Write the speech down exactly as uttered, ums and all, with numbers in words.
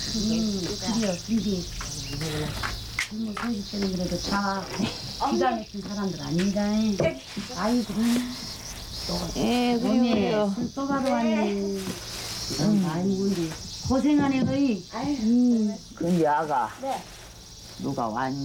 음, 그래요, 근데 부모 소식 때는 그래도 다 기가 막힌 사람들 아닙니다. 아이고, 예, 오네, 그래요. 또 가도 왔네. 아이고, 근데 고생하네, 너희. 근데 아가 네. 누가 왔니?